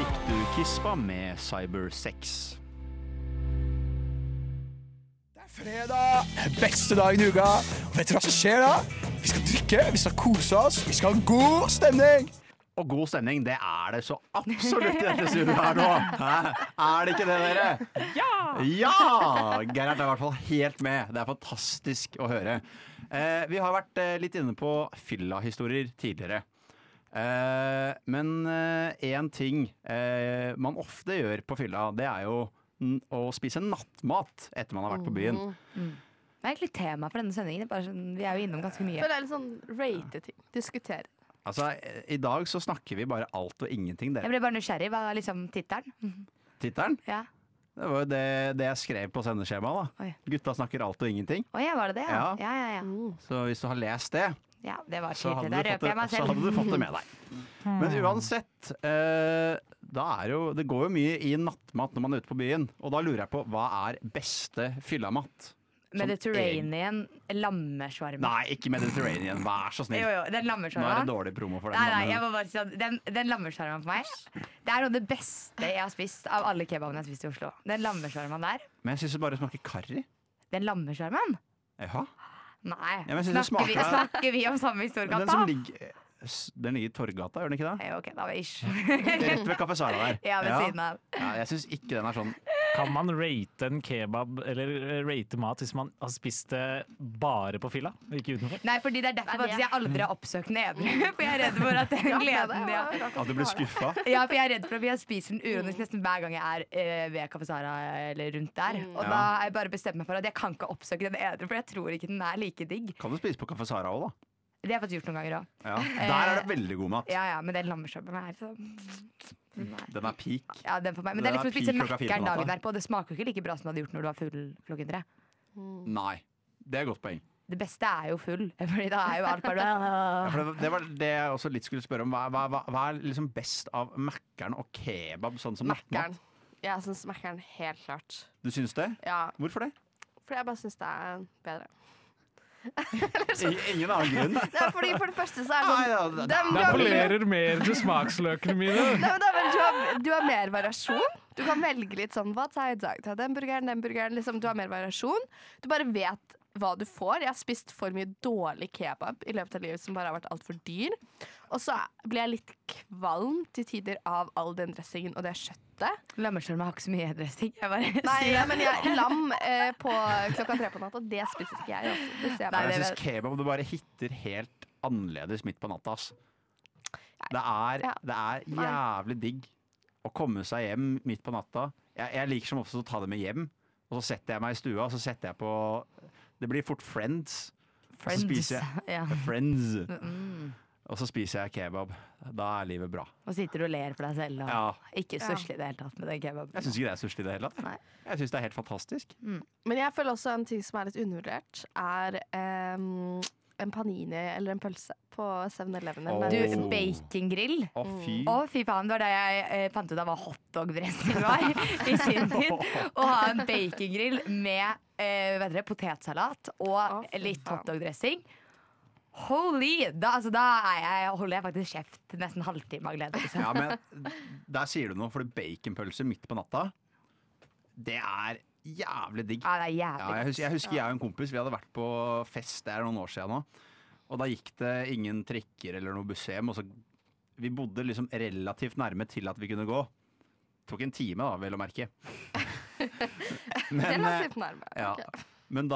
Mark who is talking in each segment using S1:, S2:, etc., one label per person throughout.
S1: fikk du Kispa med Cybersex.
S2: Det er fredag, det er beste dagen i uka. Og vet du hva som skjer da? Vi skal drikke, vi skal kose oss, vi skal ha god stemning.
S1: Og god stemning, det er det så absolutt i dette studioet her nå. Hæ? Er det ikke det, dere? Ja! Ja! Gerhard er i hvert fall helt med. Det er fantastisk å høre. Vi har vært litt inne på fylla-historier tidligere. Men en ting man ofte gjør på fylla, det er jo å spise nattmat etter man har vært på byen.
S3: Det er egentlig tema for denne sendingen. Bare sånn, vi er jo innom ganske mye.
S4: For det er litt sånn rate-ting. Diskutere.
S1: Altså, i dag så snakker vi bare alt og ingenting.
S3: Jeg ble bare nysgjerrig. Hva er liksom tittelen?
S1: Tittelen?
S3: Ja.
S1: Det var jo det jeg skrev på sendeskjemaet. Da.
S3: Oi.
S1: Gutta snakker alt og ingenting.
S3: Å ja, var det det? Ja.
S1: Ja.
S3: Ja.
S1: Så hvis du har lest det,
S3: Ja, det var
S1: så
S3: tydelig.
S1: hadde,
S3: Der
S1: du
S3: røper jeg meg
S1: så
S3: selv.
S1: hadde du fått det med deg. Men uansett, da er jo, det går jo mye i nattmat når man er ute på byen. Og da lurer jeg på, hva er beste fyllamat?
S3: Mediterranean lammesvarme.
S1: Nei, ikke Mediterranean, vær så snill.
S3: Jo, den
S1: Nå er
S3: lammesvarma.
S1: det dårlig promo for den.
S3: Nei,
S1: men-
S3: jeg må bare si at den lammesvarma for meg, det er noe av det beste jeg har spist av alle kebabene jeg har spist i Oslo. Den lammesvarmaen der.
S1: Men jeg syns det bare smaker karri.
S3: Den lammesvarmaen?
S1: Jaha.
S3: Nei.
S1: Ja, men jeg synes det
S3: Snakker vi om samme
S1: Den som
S3: historiegata?
S1: ligger, den ligger i Torgata, gjør den ikke det?
S3: Ok, da var ish.
S1: Rett ved Kaffe Sara der.
S3: Ja, ved siden av.
S1: Ja, jeg syns ikke den er sånn.
S5: Kan man rate en kebab eller rate mat hvis man har spist det bare på fylla, ikke utenfor?
S3: Nei, fordi det er derfor faktisk jeg aldri har oppsøkt den edru. For jeg er redd for at den gleden
S1: At du blir skuffa.
S3: Ja, for jeg er redd for at jeg spiser den uronisk nesten hver gang jeg er ved Kaffe Sara eller rundt der. Og da har jeg bare bestemt meg for at jeg kan ikke oppsøke den edru, for jeg tror ikke den er like digg.
S1: Kan du spise på Kaffe Sara òg, da?
S3: Det har jeg faktisk gjort noen ganger òg.
S1: Ja. Der er det veldig god mat.
S3: Ja, men den lammesjøpen er så
S1: Den er peak.
S3: Ja, den for meg. Men
S1: Den
S3: det er liksom å
S1: er
S3: spise
S1: peak klokka 4 på
S3: Mækkern
S1: natta.
S3: dagen derpå. Det smaker jo ikke like bra som du hadde gjort når du var full klokken 3.
S1: Nei. Det er et godt poeng.
S3: Det beste er jo full, Fordi da er jo alt bare
S1: Ja, for det var det jeg også litt skulle spørre om. Hva er liksom best av Mækkern og kebab, sånn som
S4: Mækkern.
S1: nattmat?
S4: Jeg syns Mækkern helt klart.
S1: Du syns det?
S4: Ja,
S1: Hvorfor det?
S4: for jeg bare syns det er bedre.
S1: Ingen annen grunn.
S4: Det er fordi for det første så er det
S1: Nei, ja,
S4: sånn
S1: det-
S4: du
S5: Det
S4: har-
S5: appellerer mer til smaksløkene mine.
S4: Nei, men det er vel- du har mer variasjon. Du kan velge litt sånn hva tar jeg i dag? Ta den burgeren. Liksom, du har mer variasjon. Du bare vet hva du får. Jeg har spist for mye dårlig kebab i løpet av livet som bare har vært altfor dyr. Og så blir jeg litt kvalm til tider av all den dressingen og det kjøttet.
S3: Lammesvarme har ikke så mye dressing. Jeg bare
S4: Nei,
S3: sier det.
S4: men lam på klokka 3 på natta, det spiser ikke jeg. Også. Det ser jeg
S3: Nei,
S4: bare.
S1: Jeg syns kebab det bare hitter helt annerledes midt på natta. Ass. Det er jævlig digg å komme seg hjem midt på natta. Jeg liker som oftest å ta det med hjem, og så setter jeg meg i stua, og så setter jeg på. Det blir fort Friends. Og så spiser jeg
S3: Ja.
S1: Friends. Og så spiser jeg kebab. Da er livet bra.
S3: Og sitter du og ler for deg selv og
S1: Ja.
S3: ikke stusslig i det hele tatt med den kebaben.
S1: Jeg syns ikke det er stusslig i det hele tatt.
S3: Nei.
S1: Jeg syns det er helt fantastisk.
S4: Men jeg føler også en ting som er litt undervurdert, er en panini eller en pølse på 7-Eleven.
S1: Åh.
S3: Du, bacongrill.
S1: Å, fy.
S3: Å, fy faen, det var det jeg fant ut av hva hotdog-dressing var i sin tid. Å ha en bacongrill med vet dere, potetsalat og
S4: fy
S3: litt
S4: faen.
S3: hotdog-dressing. Holy! Da holder jeg faktisk kjeft nesten en halvtime av glede. Liksom.
S1: Ja, men der sier du noe, for baconpølse midt på natta, det er jævlig digg.
S3: Ja, det er
S1: Ja,
S3: jævlig.
S1: jeg husker jeg og en kompis, vi hadde vært på fest, det er noen år siden nå, og da gikk det ingen trikker eller noe buss hjem, og så vi bodde liksom relativt nærme til at vi kunne gå. Det tok en time da, vel å merke.
S4: Relativt nærme.
S1: Ja.
S4: Ok.
S1: Men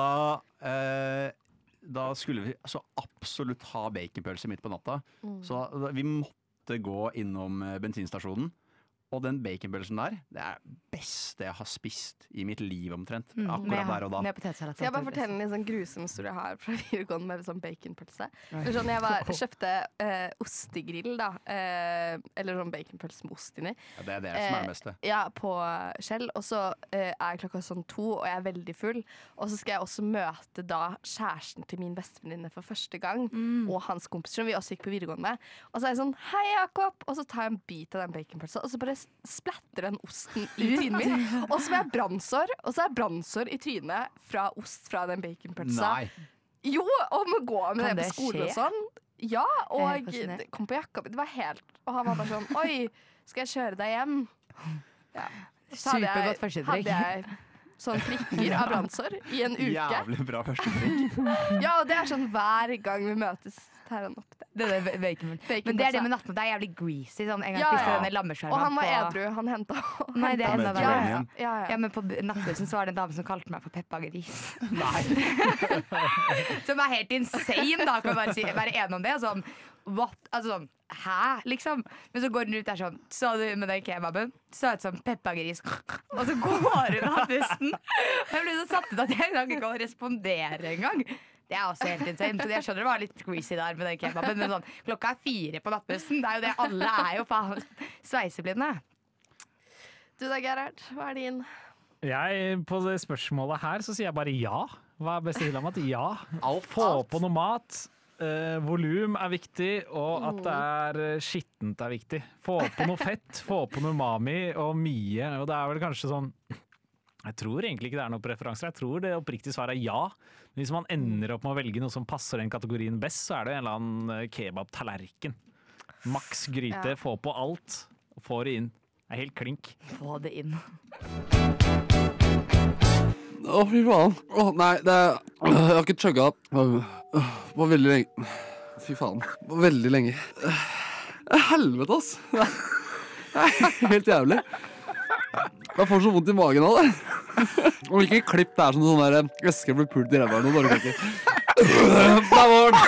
S1: da skulle vi så absolutt ha baconpølse midt på natta. Så vi måtte gå innom bensinstasjonen. Og den baconpølsen der, det er det beste jeg har spist i mitt liv omtrent. Akkurat der og da.
S3: Med potetsalat.
S4: Skal jeg bare fortelle en litt sånn grusom historie jeg har fra videregående med sånn baconpølse? Det er sånn, jeg kjøpte ostegrill, da. Eller sånn baconpølse med ost inni.
S1: Ja, det er det som er det beste.
S4: Ja, på Shell. Og så er klokka sånn 2, og jeg er veldig full. Og så skal jeg også møte da kjæresten til min bestevenninne for første gang. Og hans kompiser, som vi også gikk på videregående med. Og så er jeg sånn 'Hei, Jakob!' Og så tar jeg en bit av den baconpølsa, og så bare splatter den osten i trynet mitt. Og så får jeg brannsår, og så er brannsår i trynet fra ost fra den baconpølsa.
S1: Nei.
S4: Jo, og må gå med
S3: Kan
S4: det
S3: det
S4: på skolen
S3: skje?
S4: og sånn. Ja, og
S3: Fascinerende.
S4: det kom på jakka mi. Det var helt Og han var bare sånn Oi, skal jeg kjøre deg hjem? Ja. Så
S3: Supergodt førsteinntrykk.
S4: hadde jeg sånn prikker av brannsår i en uke.
S1: Jævlig bra førsteinntrykk.
S4: Ja, og det er sånn hver gang vi møtes. Tar han opp det.
S3: Det er baconpølse. Men det er det med natten, det er jævlig greasy. Sånn, en gang
S4: Ja,
S3: spiste
S4: ja.
S3: denne lammeskjermen.
S4: Og han var
S3: på-
S4: edru. Han henta
S3: Nei, det er enda
S1: Med
S3: verre.
S1: igjen.
S3: Ja, men på nattbussen så var det en dame som kalte meg for Peppa Gris.
S1: Nei.
S3: Som er helt insane, da, kan vi bare være enige om det. Sånn, what? Altså sånn, hæ, liksom? Men så går hun ut der sånn, så du med den kebaben? Så ut som Peppa Gris. Og så går hun av bussen. Jeg ble så satt ut at jeg ikke kan respondere engang. Det er også helt insane. Så jeg skjønner det var litt greasy der med den kebaben. Men sånn, klokka 4 på nattbussen, det er jo det. Alle er jo faen sveiseblinde.
S4: Du da, Gerhard. Hva er din?
S5: På det spørsmålet her så sier jeg bare ja. Hva er beste dilemmaet? Ja.
S1: Alt.
S5: Få på noe mat. Volum er viktig, og at det er skittent er viktig. Få på noe fett, få på noe umami og mye. Og det er vel kanskje sånn Jeg tror egentlig ikke det er noen preferanser. Jeg tror det oppriktige svaret er ja. Men hvis man ender opp med å velge noe som passer den kategorien best, så er det en eller annen kebab-tallerken. Maks gryte, få på alt, og få det inn. Det er helt klink.
S3: Få det inn.
S6: Å, fy faen. Nei, det er Jeg har ikke chugga på veldig lenge. Fy faen. På veldig lenge. Helvete, ass. Det er helt jævlig. Jeg får så vondt i magen av det. Om ikke klipp det er som sånn der Esker blir pult i ræva eller noe. Ikke. Der var den.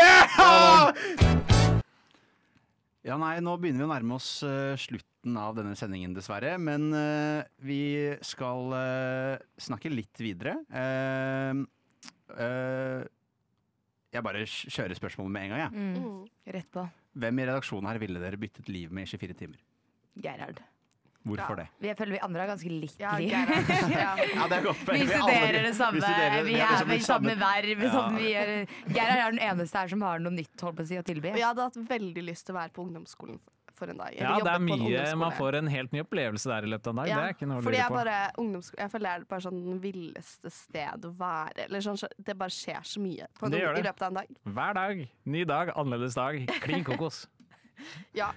S1: Ja, nei, nå begynner vi å nærme oss slutten av denne sendingen, dessverre. Men vi skal snakke litt videre. Jeg bare kjører spørsmålet med en gang, jeg.
S3: Rett på.
S1: Hvem i redaksjonen her ville dere byttet liv med i 24 timer?
S3: Gerhard.
S1: Hvorfor det?
S3: Jeg føler vi andre har ganske likt
S4: Ja,
S3: liv.
S4: Gerhard. Ja.
S1: Ja, det er godt.
S3: Vi studerer det samme, vi er
S1: liksom
S3: i samme verv.
S1: Ja.
S3: Sånn, Gerhard er den eneste her som har noe nytt holdt på å si, å tilby.
S4: Og jeg hadde hatt veldig lyst til å være på ungdomsskolen for en dag.
S5: Ja, det er
S4: jobbet på en
S5: mye.
S4: ungdomsskole.
S5: Man får en helt ny opplevelse der i løpet av en dag.
S4: Ja,
S5: Det er ikke noe å
S4: fordi
S5: lure
S4: jeg
S5: på.
S4: bare jeg føler det er bare sånn den villeste sted å være. Eller sånn, det bare skjer så mye på
S5: Det gjør
S4: i
S5: det.
S4: løpet av en dag.
S5: Hver dag. Ny dag, annerledes dag. Klin kokos.
S4: Ja.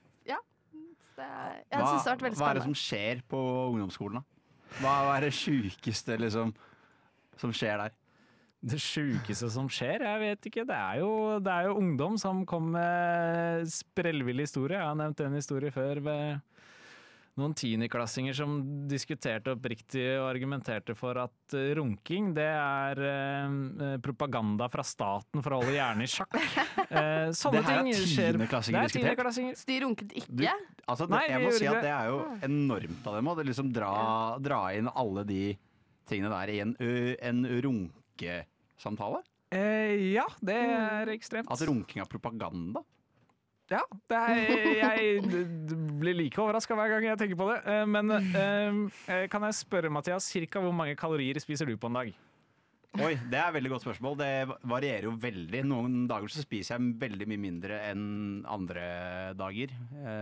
S4: Jeg synes det har vært veldig
S1: Hva er det
S4: spennende.
S1: som skjer på ungdomsskolen, da? Hva er det sjukeste liksom, som skjer der?
S5: Det sjukeste som skjer? Jeg vet ikke. Det er jo ungdom som kommer med sprellvill historie. Jeg har nevnt en historie før ved noen tiendeklassinger som diskuterte oppriktig og argumenterte for at runking det er propaganda fra staten for å holde hjernen i sjakk. Sånne
S1: Det her er
S5: ting skjer.
S1: tiendeklassinger
S5: Det er
S1: diskutert.
S5: tiendeklassinger.
S4: Så de runket ikke?
S1: Altså,
S5: Nei,
S1: jeg
S5: vi
S1: må si
S5: gjorde
S1: at det er jo enormt av dem å liksom dra inn alle de tingene der i en runkesamtale.
S5: Ja, det er ekstremt.
S1: At runking er propaganda.
S5: Ja, jeg blir like overraska hver gang jeg tenker på det. Men kan jeg spørre, Mathias, cirka hvor mange kalorier spiser du på en dag?
S1: Oi, det er et veldig godt spørsmål. Det varierer jo veldig. Noen dager så spiser jeg veldig mye mindre enn andre dager.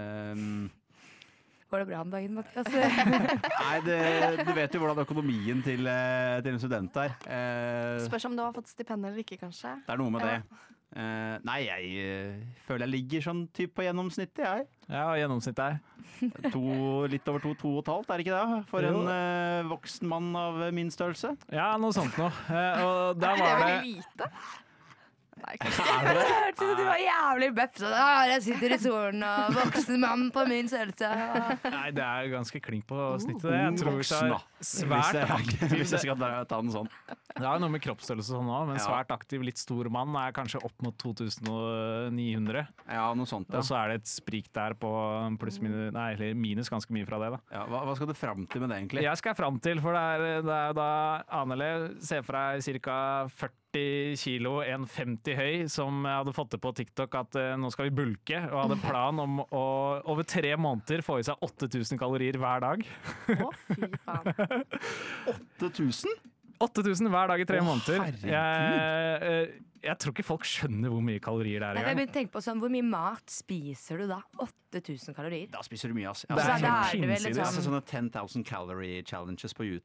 S3: Går det bra om dagen, Mathias?
S1: Nei, du vet jo hvordan økonomien til en student er.
S4: Spørs om du har fått stipend eller ikke, kanskje.
S1: Det er noe med det. Nei, jeg føler jeg ligger sånn typ på gjennomsnittet, jeg.
S5: Ja, gjennomsnittet er.
S1: Litt over 2,5, er det ikke det? For
S5: Jo.
S1: en voksen mann av min størrelse.
S5: Ja, noe sånt noe. Og der
S4: Er det
S5: var
S4: veldig
S5: det
S4: lite? Nei, kanskje.
S3: Jeg hørte du var jævlig bøff. Så jeg sitter i solen og voksen mann på min størrelse.
S5: Nei, det er ganske klink på snittet, det. Jeg tror hvis
S1: Voksen,
S5: jeg
S1: da.
S5: er svært
S1: Hvis jeg
S5: aktiv.
S1: skal ta den sånn.
S5: Det har jo noe med kroppsstørrelse og sånn òg, men
S1: Ja.
S5: svært aktiv, litt stor mann er kanskje opp mot 2900.
S1: Ja, noe sånt, ja.
S5: Og så er det et sprik der på pluss minus, nei, eller minus ganske mye fra det, da.
S1: Ja, hva skal du fram til med det, egentlig?
S5: Jeg skal fram til, for det er da Anele ser for deg ca. 40 kilo, 1,50 høy, som jeg hadde fått det på TikTok at nå skal vi bulke, og hadde plan om å over 3 måneder få i seg 8000 kalorier hver dag.
S4: Å, fy faen.
S1: 8000?
S5: 8000 hver dag i 3
S1: Å,
S5: måneder.
S1: herregud.
S5: Jeg tror ikke folk skjønner hvor mye kalorier det er
S3: Jeg
S5: engang.
S3: begynte å tenke på sånn, hvor mye mat spiser du da? 8000 kalorier?
S1: Da spiser du mye, ass.
S5: Det
S3: Så
S5: er
S3: da
S5: helt
S3: er det vel
S5: hinsides.
S3: litt
S1: Altså
S3: sånn
S1: sånne 10,000 calorie challenges på YouTube.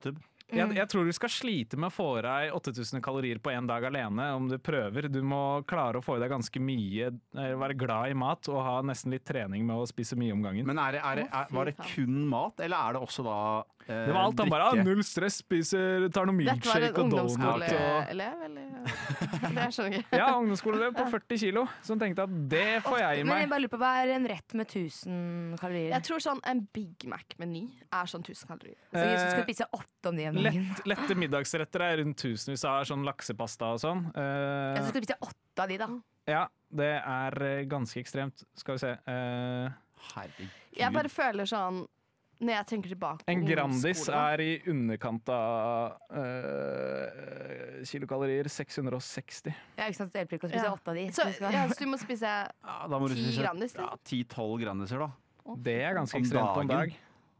S5: Jeg tror du skal slite med å få i deg 8000 kalorier på en dag alene om du prøver. Du må klare å få i deg ganske mye, være glad i mat og ha nesten litt trening med å spise mye om gangen.
S1: Men var det kun mat, eller er det også da
S5: Det var alt han bare null stress, tar noe
S4: Dette var
S5: milkshake
S4: en
S5: og donut. Og...
S4: ungdomsskoleelev, eller? Det skjønner jeg ikke.
S5: Ja, ungdomsskoleelev på 40 kilo som tenkte at det får jeg i
S3: Men jeg
S5: meg.
S3: bare lurer på, hva er en rett med 1000 kalorier?
S4: Jeg tror sånn en Big Mac-meny er sånn 1000 kalorier.
S3: Så hvis du skal spise 8 om de om dagen.
S5: Lette middagsretter er rundt 1000 hvis du har sånn laksepasta og sånn.
S3: Ja, så skal du spise 8 av de, da.
S5: Ja, det er ganske ekstremt. Skal vi se.
S1: Herregud.
S4: Jeg bare føler sånn når jeg tenker tilbake på
S5: En Grandis
S4: ungdomsskolen.
S5: er i underkant av kilokalorier. 660.
S3: Ja, ikke sant? Det hjelper ikke å spise
S4: Ja.
S3: 8 av de.
S4: Så,
S3: Du skal-
S4: ja, så du må spise
S1: Ja, da må du
S4: 10
S1: spise
S4: Grandis, da?
S1: 10-12 Grandiser, da.
S5: Det er ganske
S1: Om
S5: ekstremt på en
S1: dagen.
S5: dag.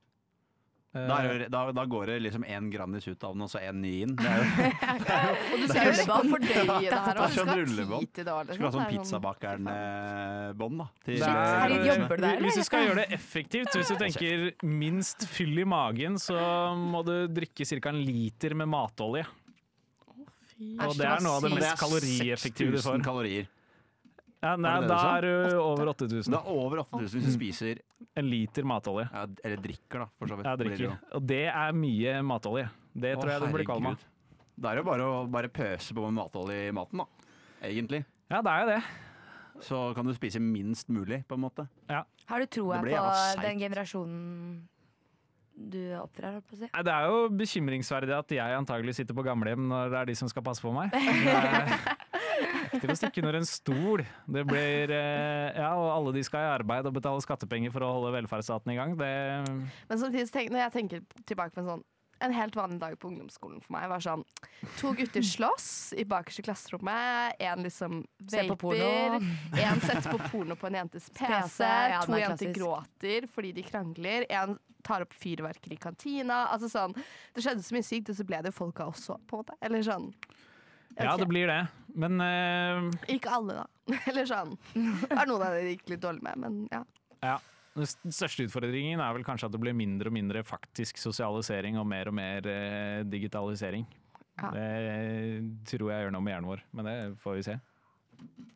S1: Da går det liksom én Grandis ut av den, og så én ny inn. Det er jo
S4: Og du skal jo ikke fordøye det her.
S1: Det er
S4: Og du
S1: sånn
S4: skal ha
S1: rullebånd.
S4: tid til det.
S1: skulle ha sånn
S4: Det er
S1: pizzabakeren-bånd, da. Til,
S5: Det er-
S3: Herregud, jobber du der, eller?
S5: Hvis du skal gjøre det effektivt, hvis du tenker minst fyll i magen, så må du drikke ca. 1 liter med matolje. Og det er noe av det
S1: Men
S5: mest kalorieffektive du
S1: 6000
S5: får.
S1: kalorier.
S5: Ja, nei,
S1: Var det det
S5: da
S1: du sa?
S5: er du over
S1: Det
S5: 8000.
S1: er over 8000 hvis du spiser
S5: 1 liter matolje.
S1: ja, eller drikker, da, for så vidt.
S5: Jeg
S1: blir det
S5: drikker.
S1: jo.
S5: Og det er mye matolje. Det tror jeg du blir kvalm av.
S1: Herregud. Da er det jo bare å pøse på med matolje i maten, da. Egentlig.
S5: Ja, det er jo det.
S1: Så kan du spise minst mulig, på en måte.
S3: Har du troa
S1: Det
S3: på
S1: blir jævla seigt.
S3: den generasjonen du oppdrar, holdt på å si?
S5: Nei, det er jo bekymringsverdig at jeg antagelig sitter på gamlehjem når det er de som skal passe på meg. Til å stikke under en stol. Det blir Ja, og alle de skal i arbeid og betale skattepenger for å holde velferdsstaten i gang. Det
S4: Men samtidig, når jeg tenker tilbake på en helt vanlig dag på ungdomsskolen for meg, var sånn 2 gutter slåss i bakerste klasserommet, en liksom
S3: Ser på
S4: vaper,
S3: porno.
S4: en setter på porno på en jentes PC,
S3: ja,
S4: 2
S3: den er
S4: jenter
S3: klassisk.
S4: gråter fordi de krangler, en tar opp fyrverkeri i kantina. Altså sånn, det skjedde så mye sykt, og så ble det jo folka også, på en måte. Eller sånn.
S5: Ja, det blir det. Men
S4: Ikke alle, da. Eller sånn. Det er noen av det gikk litt dårlig med, men ja.
S5: ja. Den største utfordringen er vel kanskje at det blir mindre og mindre faktisk sosialisering og mer digitalisering.
S4: Ja.
S5: Det tror jeg gjør noe med hjernen vår, men det får vi se.